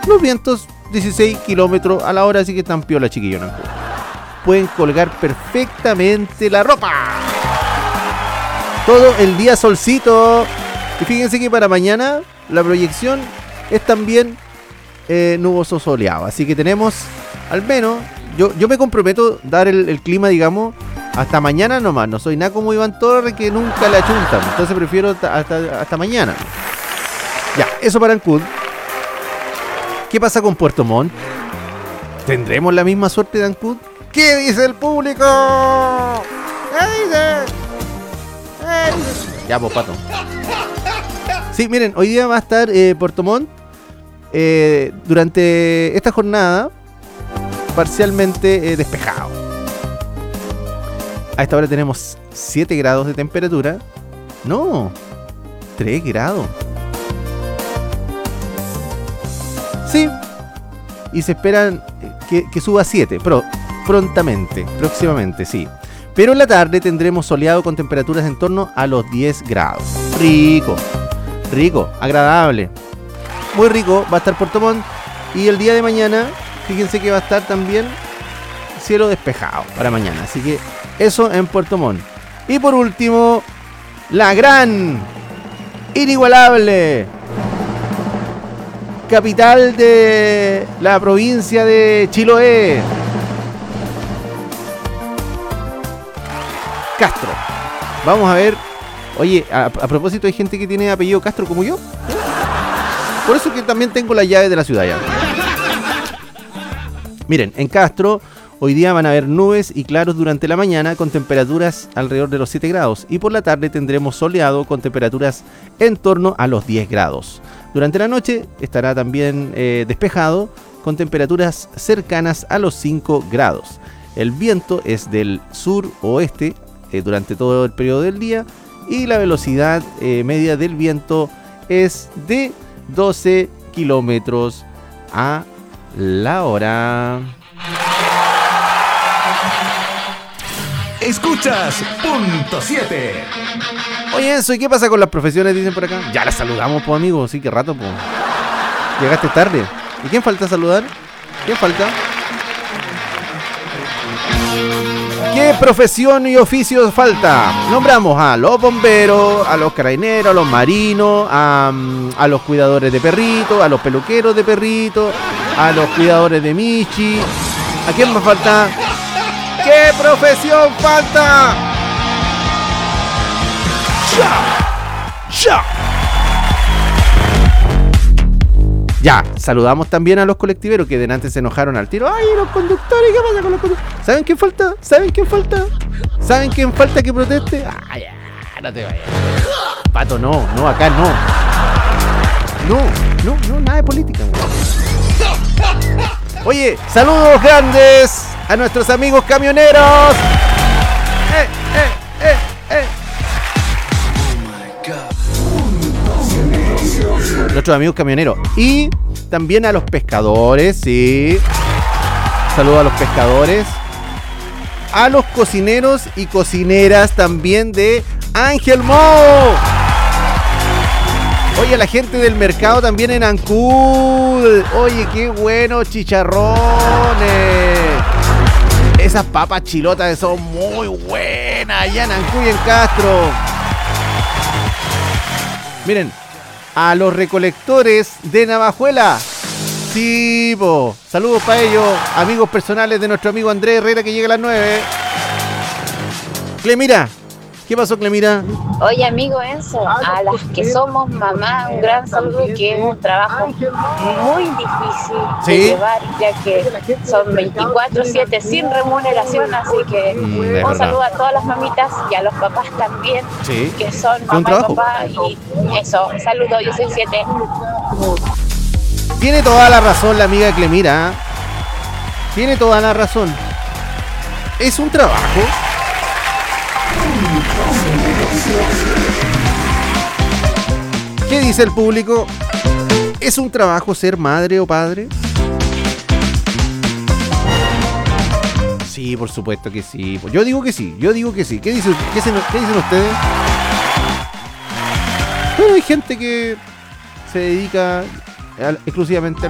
Los vientos 16 kilómetros a la hora, así que están piola, chiquillos. Pueden colgar perfectamente la ropa. Todo el día solcito. Y fíjense que para mañana la proyección es también nuboso soleado. Así que tenemos, al menos, yo me comprometo a dar el clima, digamos, hasta mañana nomás. No soy nada como Iván Torres, que nunca le achuntan. Entonces prefiero hasta mañana. Ya, eso para Ancud. ¿Qué pasa con Puerto Montt? ¿Tendremos la misma suerte de Ancud? ¿Qué dice el público? ¿Qué dice? Ya, pues, pato. Sí, miren, hoy día va a estar Puerto Montt durante esta jornada parcialmente despejado. A esta hora tenemos 7 grados de temperatura. No, 3 grados. Sí, y se esperan que suba 7 prontamente, próximamente, sí. Pero en la tarde tendremos soleado con temperaturas en torno a los 10 grados. Rico, agradable. Muy rico va a estar Puerto Montt. Y el día de mañana, fíjense que va a estar también cielo despejado para mañana. Así que eso en Puerto Montt. Y por último, la gran, inigualable capital de la provincia de Chiloé, Castro. Vamos a ver. Oye, a propósito, hay gente que tiene apellido Castro como yo. Por eso que también tengo la llave de la ciudad ya. Miren, en Castro hoy día van a haber nubes y claros durante la mañana con temperaturas alrededor de los 7 grados. Y por la tarde tendremos soleado con temperaturas en torno a los 10 grados. Durante la noche estará también despejado con temperaturas cercanas a los 5 grados. El viento es del sur-oeste durante todo el periodo del día y la velocidad media del viento es de 12 kilómetros a la hora. Escuchas Punto 7. Oye, Enzo, ¿y qué pasa con las profesiones? Dicen por acá. Ya las saludamos, pues, amigo. Sí, qué rato, pues. Llegaste tarde. ¿Y quién falta saludar? ¿Quién falta? ¿Qué profesión y oficios falta? Nombramos a los bomberos, a los carabineros, a los marinos, a los cuidadores de perritos, a los peluqueros de perritos, a los cuidadores de Michi. ¿A quién más falta? ¿Qué profesión falta? Ya, saludamos también a los colectiveros que delante se enojaron al tiro. ¡Ay, los conductores! ¿Qué pasa con los conductores? ¿Saben quién falta? ¿Saben quién falta que proteste? ¡Ay, ya! No te vayas. Pato, no, acá no. No, nada de política. Oye, saludos grandes a nuestros amigos camioneros. Nuestros amigos camioneros. Y también a los pescadores, sí. Saludos a los pescadores. A los cocineros y cocineras también de Ángel Mo. Oye, a la gente del mercado también en Ancud. Oye, qué buenos chicharrones. Esas papas chilotas son muy buenas allá en Ancud y en Castro. Miren, a los recolectores de Navajuela. Sí, po. Saludos para ellos, amigos personales de nuestro amigo Andrés Herrera que llega a las 9. Clemira, ¿qué pasó, Clemira? Oye, amigo Enzo, a las que somos mamá, un gran saludo, que es un trabajo muy difícil de llevar, ya que son 24/7 sin remuneración, así que un saludo a todas las mamitas y a los papás también, que son mamá y papá, y eso, saludo, yo soy 7. Tiene toda la razón la amiga Clemira, tiene toda la razón. Es un trabajo. ¿Qué dice el público? ¿Es un trabajo ser madre o padre? Sí, por supuesto que sí. Yo digo que sí. ¿Qué dicen ustedes? Bueno, hay gente que se dedica exclusivamente